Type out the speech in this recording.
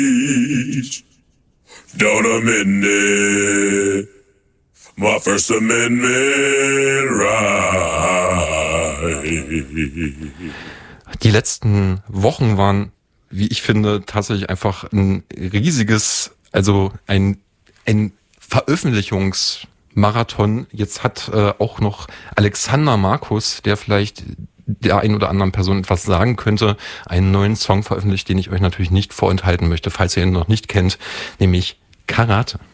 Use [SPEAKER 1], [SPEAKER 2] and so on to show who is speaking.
[SPEAKER 1] Don't amend it. My First Amendment right.
[SPEAKER 2] Die letzten Wochen waren, wie ich finde, tatsächlich einfach ein riesiges, also ein Veröffentlichungsmarathon. Jetzt hat auch noch Alexander Markus, der vielleicht der einen oder anderen Person etwas sagen könnte, einen neuen Song veröffentlicht, den ich euch natürlich nicht vorenthalten möchte, falls ihr ihn noch nicht kennt, nämlich Karate.